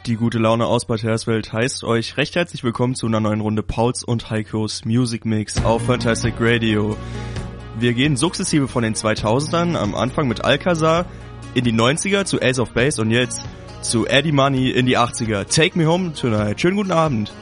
Die gute Laune aus Bad Hersfeld heißt euch recht herzlich willkommen zu einer neuen Runde Pauls und Heikos Music Mix auf Fantastic Radio. Wir gehen sukzessive von den 2000ern am Anfang mit Alcazar in die 90er zu Ace of Base und jetzt zu Eddie Money in die 80er. Take me home tonight. Schönen guten Abend.